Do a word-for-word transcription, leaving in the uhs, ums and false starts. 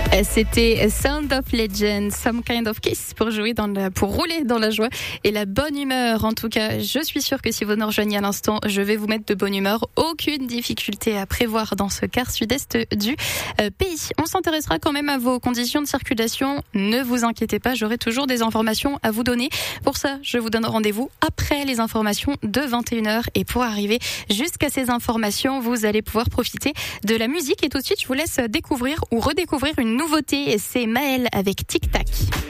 C'était Sound of Legend, Some Kind of Kiss pour jouer dans la, pour rouler dans la joie et la bonne humeur. En tout cas, je suis sûre que si vous nous rejoignez à l'instant, je vais vous mettre de bonne humeur. Aucune difficulté à prévoir dans ce quart sud-est du euh, pays. On s'intéressera quand même à vos conditions de circulation. Ne vous inquiétez pas, j'aurai toujours des informations à vous donner. Pour ça, je vous donne rendez-vous après les informations de vingt et une heures. Et pour arriver jusqu'à ces informations, vous allez pouvoir profiter de la musique. Et tout de suite, je vous laisse découvrir ou redécouvrir une nouveauté. C'est Maël avec Tic Tac.